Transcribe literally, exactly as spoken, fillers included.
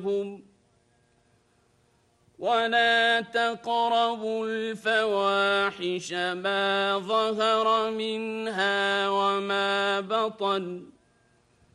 ولا تقربوا الفواحش ما ظهر منها وما بطن